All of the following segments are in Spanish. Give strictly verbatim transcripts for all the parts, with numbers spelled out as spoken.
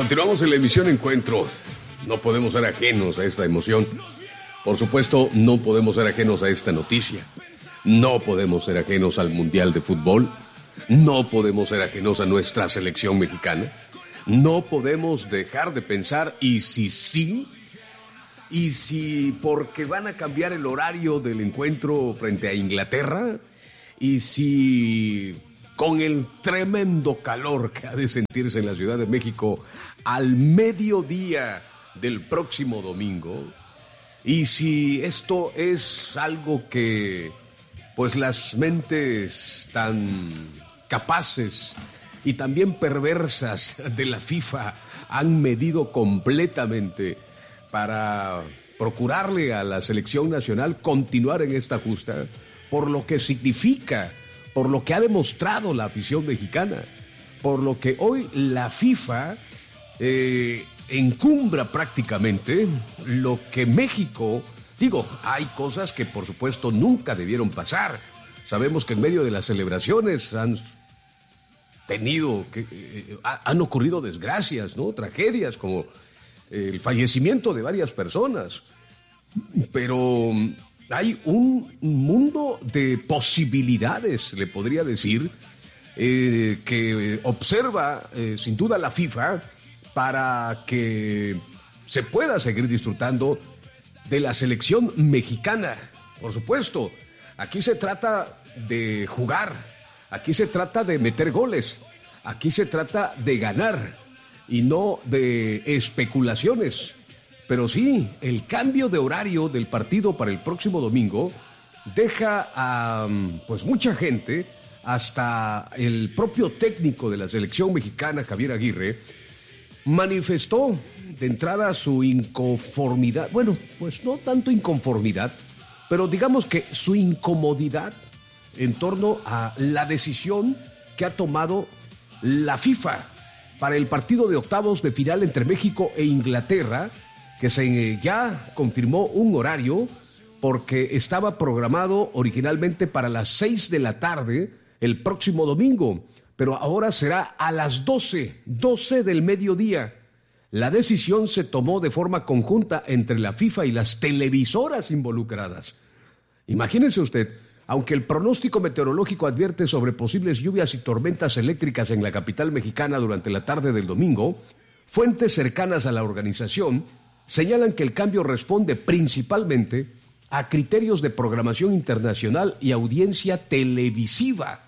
Continuamos en la emisión Encuentro. No podemos ser ajenos a esta emoción. Por supuesto, no podemos ser ajenos a esta noticia. No podemos ser ajenos al Mundial de Fútbol. No podemos ser ajenos a nuestra selección mexicana. No podemos dejar de pensar, y si sí, y si porque van a cambiar el horario del encuentro frente a Inglaterra, y si con el tremendo calor que ha de sentirse en la Ciudad de México al mediodía del próximo domingo, y si esto es algo que pues las mentes tan capaces y también perversas de la FIFA han medido completamente para procurarle a la selección nacional continuar en esta justa, por lo que significa, por lo que ha demostrado la afición mexicana, por lo que hoy la FIFA eh, encumbra prácticamente lo que México, digo, hay cosas que por supuesto nunca debieron pasar. Sabemos que en medio de las celebraciones han tenido, que, eh, han ocurrido desgracias, ¿no? Tragedias como el fallecimiento de varias personas. Pero hay un mundo de posibilidades, le podría decir, eh, que observa eh, sin duda la FIFA para que se pueda seguir disfrutando de la selección mexicana. Por supuesto, aquí se trata de jugar, aquí se trata de meter goles, aquí se trata de ganar y no de especulaciones. Pero sí, el cambio de horario del partido para el próximo domingo deja a pues mucha gente, hasta el propio técnico de la selección mexicana, Javier Aguirre, manifestó de entrada su inconformidad, bueno, pues no tanto inconformidad, pero digamos que su incomodidad en torno a la decisión que ha tomado la FIFA para el partido de octavos de final entre México e Inglaterra, que se ya confirmó un horario porque estaba programado originalmente para las seis de la tarde el próximo domingo, pero ahora será a las doce, doce del mediodía. La decisión se tomó de forma conjunta entre la FIFA y las televisoras involucradas. Imagínense usted, aunque el pronóstico meteorológico advierte sobre posibles lluvias y tormentas eléctricas en la capital mexicana durante la tarde del domingo, fuentes cercanas a la organización señalan que el cambio responde principalmente a criterios de programación internacional y audiencia televisiva.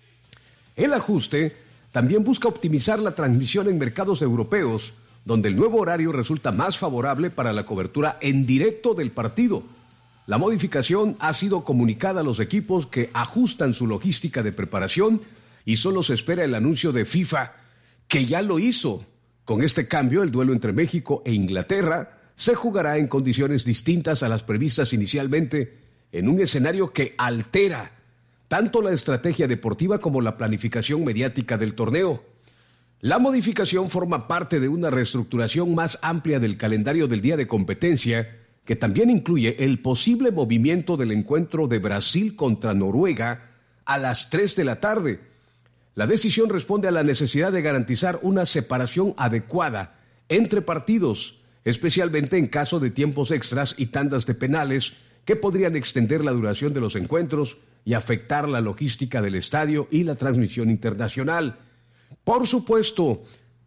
El ajuste también busca optimizar la transmisión en mercados europeos, donde el nuevo horario resulta más favorable para la cobertura en directo del partido. La modificación ha sido comunicada a los equipos, que ajustan su logística de preparación, y solo se espera el anuncio de FIFA, que ya lo hizo. Con este cambio, el duelo entre México e Inglaterra se jugará en condiciones distintas a las previstas inicialmente, en un escenario que altera tanto la estrategia deportiva como la planificación mediática del torneo. La modificación forma parte de una reestructuración más amplia del calendario del día de competencia, que también incluye el posible movimiento del encuentro de Brasil contra Noruega a las tres de la tarde. La decisión responde a la necesidad de garantizar una separación adecuada entre partidos, especialmente en caso de tiempos extras y tandas de penales que podrían extender la duración de los encuentros y afectar la logística del estadio y la transmisión internacional. Por supuesto,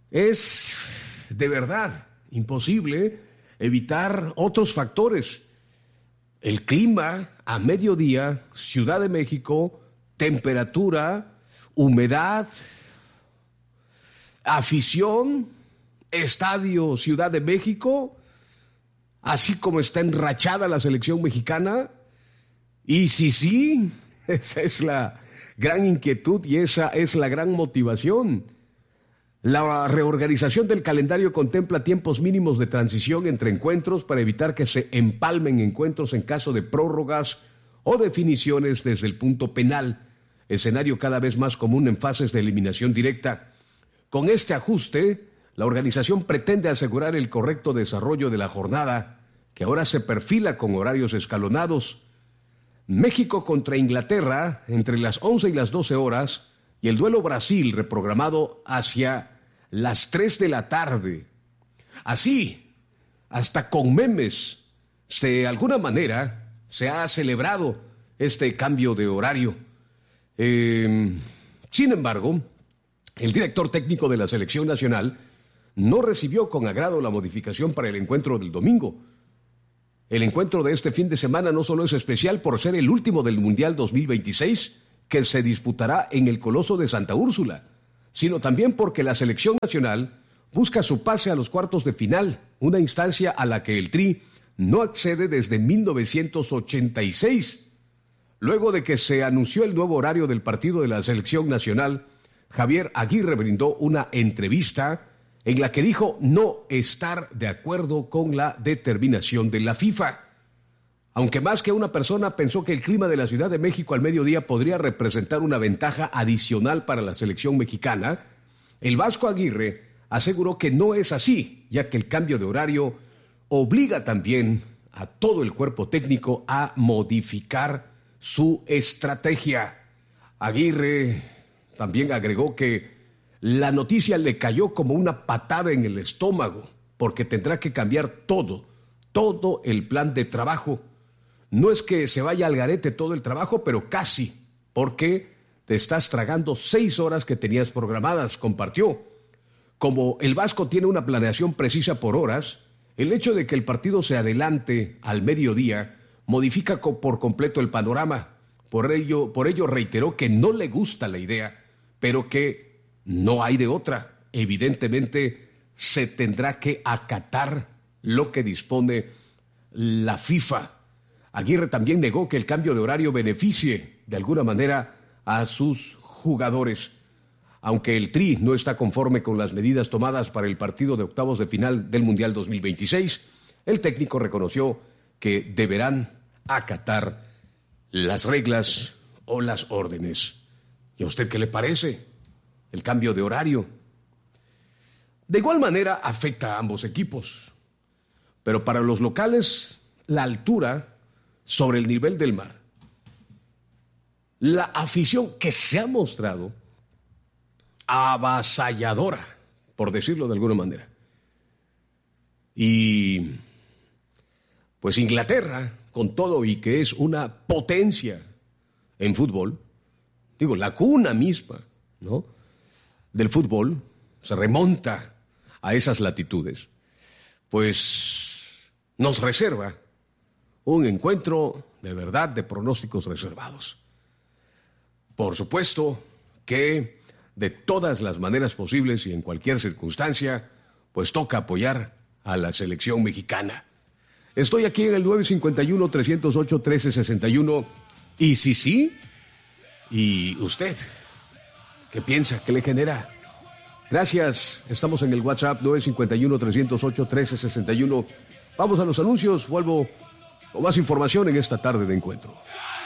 es de verdad imposible evitar otros factores. El clima a mediodía, Ciudad de México, temperatura, humedad, afición, estadio Ciudad de México, así como está enrachada la selección mexicana. Y sí, sí, esa es la gran inquietud y esa es la gran motivación. La reorganización del calendario contempla tiempos mínimos de transición entre encuentros para evitar que se empalmen encuentros en caso de prórrogas o definiciones desde el punto penal, escenario cada vez más común en fases de eliminación directa. Con este ajuste, la organización pretende asegurar el correcto desarrollo de la jornada, que ahora se perfila con horarios escalonados. México contra Inglaterra entre las once y las doce horas, y el duelo Brasil reprogramado hacia las tres de la tarde. Así, hasta con memes, de alguna manera se ha celebrado este cambio de horario. Eh, sin embargo, el director técnico de la selección nacional no recibió con agrado la modificación para el encuentro del domingo. El encuentro de este fin de semana no solo es especial por ser el último del Mundial dos mil veintiséis, que se disputará en el Coloso de Santa Úrsula, sino también porque la selección nacional busca su pase a los cuartos de final, una instancia a la que el Tri no accede desde mil novecientos ochenta y seis. Luego de que se anunció el nuevo horario del partido de la selección nacional, Javier Aguirre brindó una entrevista en la que dijo no estar de acuerdo con la determinación de la FIFA. Aunque más que una persona pensó que el clima de la Ciudad de México al mediodía podría representar una ventaja adicional para la selección mexicana, el Vasco Aguirre aseguró que no es así, ya que el cambio de horario obliga también a todo el cuerpo técnico a modificar su estrategia. Aguirre también agregó que la noticia le cayó como una patada en el estómago, porque tendrá que cambiar todo, todo el plan de trabajo. No es que se vaya al garete todo el trabajo, pero casi, porque te estás tragando seis horas que tenías programadas, compartió. Como el Vasco tiene una planeación precisa por horas, el hecho de que el partido se adelante al mediodía modifica por completo el panorama. Por ello, por ello reiteró que no le gusta la idea, pero que no hay de otra. Evidentemente se tendrá que acatar lo que dispone la FIFA. Aguirre también negó que el cambio de horario beneficie de alguna manera a sus jugadores. Aunque el Tri no está conforme con las medidas tomadas para el partido de octavos de final del Mundial dos mil veintiséis, el técnico reconoció que deberán acatar las reglas o las órdenes. ¿Y a usted qué le parece el cambio de horario? De igual manera afecta a ambos equipos, pero para los locales la altura sobre el nivel del mar, la afición que se ha mostrado avasalladora, por decirlo de alguna manera. Y pues Inglaterra, con todo y que es una potencia en fútbol, digo, la cuna misma, ¿no?, del fútbol, se remonta a esas latitudes, pues nos reserva un encuentro de verdad de pronósticos reservados. Por supuesto que de todas las maneras posibles y en cualquier circunstancia, pues toca apoyar a la selección mexicana. Estoy aquí en el nueve cinco uno, tres cero ocho, uno tres seis uno. Y si sí, ¿y usted qué piensa? ¿Qué le genera? Gracias. Estamos en el WhatsApp nueve cinco uno, tres cero ocho, uno tres seis uno. Vamos a los anuncios. Vuelvo con más información en esta tarde de encuentro.